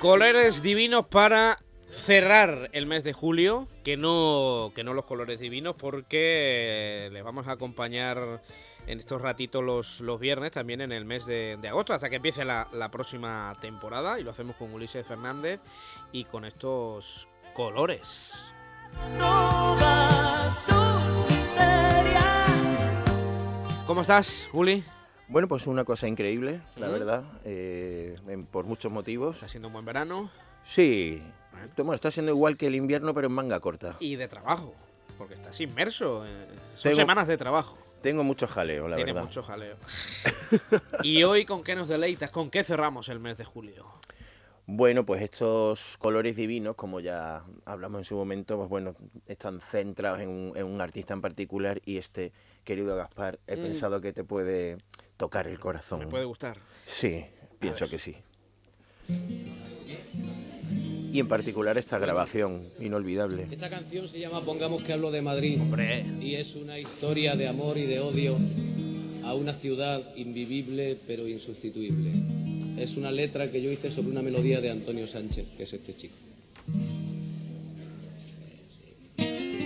Colores divinos para cerrar el mes de julio, que no los colores divinos, porque les vamos a acompañar en estos ratitos los viernes, también en el mes de agosto, hasta que empiece la próxima temporada, y lo hacemos con Ulises Fernández y con estos colores. Todas sus miserias. ¿Cómo estás, Uli? Bueno, pues una cosa increíble, la verdad, por muchos motivos. ¿Está siendo un buen verano? Sí, bueno, está siendo igual que el invierno, pero en manga corta. Y de trabajo, porque estás inmerso, son semanas de trabajo. Tengo mucho jaleo, la verdad. Tiene mucho jaleo. ¿Y hoy con qué nos deleitas? ¿Con qué cerramos el mes de julio? Bueno, pues estos colores divinos, como ya hablamos en su momento, pues bueno, están centrados en un artista en particular, y querido Gaspar, he pensado que te puede tocar el corazón. ¿Me puede gustar? Sí, pienso que sí. Y en particular esta grabación inolvidable. Esta canción se llama Pongamos que hablo de Madrid. ¡Hombre! Y es una historia de amor y de odio a una ciudad invivible pero insustituible. Es una letra que yo hice sobre una melodía de Antonio Sánchez, que es este chico.